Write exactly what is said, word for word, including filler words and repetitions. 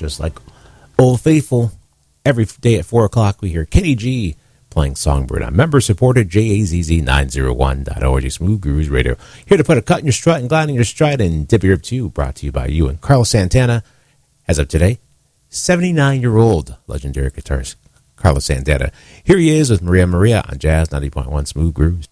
just like Old Faithful. Every day at four o'clock, we hear Kenny G playing Songbird on member-supported J A Z Z nine oh one dot org, Smooth Grooves Radio. Here to put a cut in your strut and glide in your stride, and Dip Your Rip two, brought to you by you and Carlos Santana. As of today, seventy-nine-year-old legendary guitarist Carlos Santana. Here he is with Maria Maria on Jazz ninety point one Smooth Grooves.